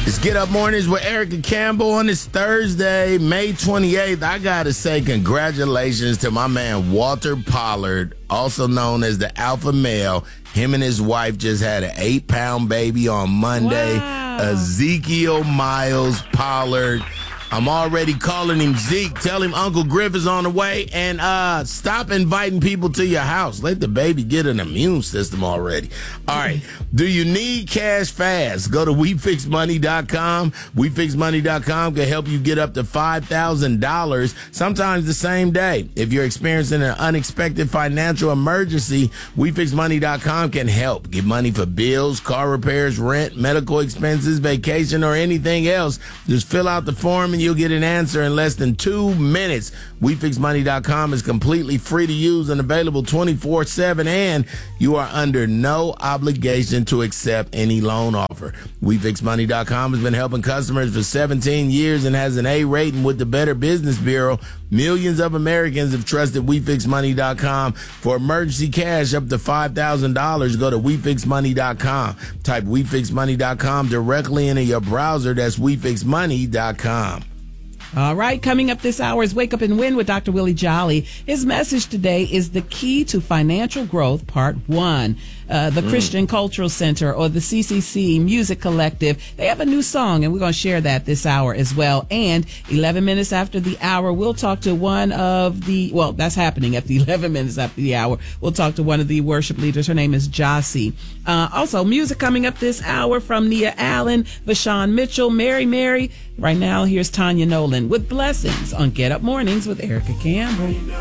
It's Get Up Mornings with Erica Campbell on this Thursday, May 28th. I got to say congratulations to my man Walter Pollard, also known as the Alpha Male. Him and his wife just had an 8-pound baby on Monday. Wow. Ezekiel Miles Pollard. I'm already calling him Zeke. Tell him Uncle Griff is on the way. And stop inviting people to your house. Let the baby get an immune system already. All right. Do you need cash fast? Go to WeFixMoney.com. WeFixMoney.com can help you get up to $5,000, sometimes the same day. If you're experiencing an unexpected financial emergency, WeFixMoney.com can help. Get money for bills, car repairs, rent, medical expenses, vacation, or anything else. Just fill out the form and you'll get an answer in less than 2 minutes. WeFixMoney.com is completely free to use and available 24/7, and you are under no obligation to accept any loan offer. WeFixMoney.com has been helping customers for 17 years and has an A rating with the Better Business Bureau. Millions of Americans have trusted WeFixMoney.com for emergency cash up to $5,000. Go to WeFixMoney.com. Type WeFixMoney.com directly into your browser. That's WeFixMoney.com. All right, coming up this hour is Wake Up and Win with Dr. Willie Jolly. His message today is the key to financial growth, part 1. The Christian Cultural Center, or the CCC Music Collective, they have a new song, and we're going to share that this hour as well. And 11 minutes after the hour, we'll talk to one of the, well, that's happening at the 11 minutes after the hour. We'll talk to one of the worship leaders. Her name is Jossie. Also, music coming up this hour from Nia Allen, Vashawn Mitchell, Mary. Right now, here's Tanya Nolan with Blessings on Get Up Mornings with Erica Campbell.